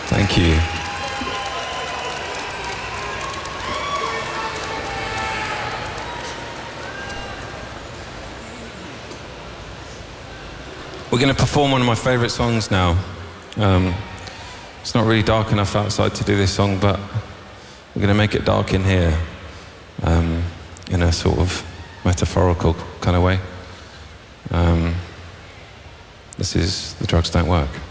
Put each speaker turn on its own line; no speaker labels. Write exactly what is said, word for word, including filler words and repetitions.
Thank you. We're going to perform one of my favourite songs now. Um, it's not really dark enough outside to do this song, but we're going to make it dark in here, um, in a sort of metaphorical kind of way. Um, this is The Drugs Don't Work.